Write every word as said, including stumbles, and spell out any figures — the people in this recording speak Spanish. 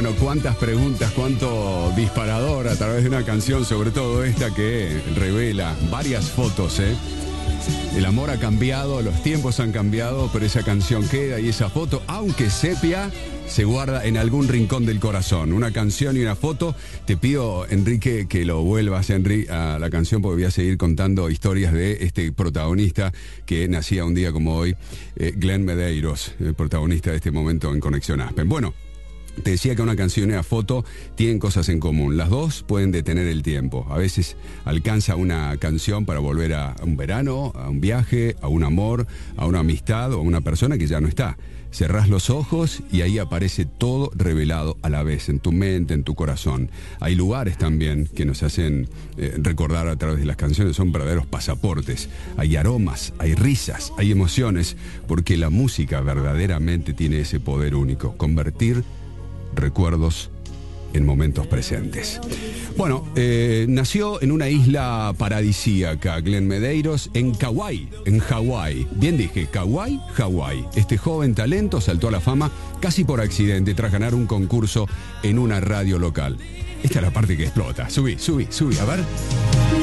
Bueno, cuántas preguntas, cuánto disparador a través de una canción, sobre todo esta que revela varias fotos, ¿eh? El amor ha cambiado, los tiempos han cambiado, pero esa canción queda y esa foto, aunque sepia, se guarda en algún rincón del corazón. Una canción y una foto. Te pido, Enrique, que lo vuelvas, Henry, a la canción, porque voy a seguir contando historias de este protagonista que nacía un día como hoy, eh, Glenn Medeiros, el protagonista de este momento en Conexión Aspen. Bueno, te decía que una canción y una foto tienen cosas en común. Las dos pueden detener el tiempo. A veces alcanza una canción para volver a un verano, a un viaje, a un amor, a una amistad o a una persona que ya no está. Cerrás los ojos y ahí aparece todo revelado a la vez, en tu mente, en tu corazón. Hay lugares también que nos hacen eh, recordar a través de las canciones, son verdaderos pasaportes. Hay aromas, hay risas, hay emociones, porque la música verdaderamente tiene ese poder único, convertir recuerdos en momentos presentes. Bueno, eh, nació en una isla paradisíaca, Glenn Medeiros, en Kauai, en Hawái. Bien dije, Kauai, Hawái. Este joven talento saltó a la fama casi por accidente tras ganar un concurso en una radio local. Esta es la parte que explota. Subí, subí, subí, a ver.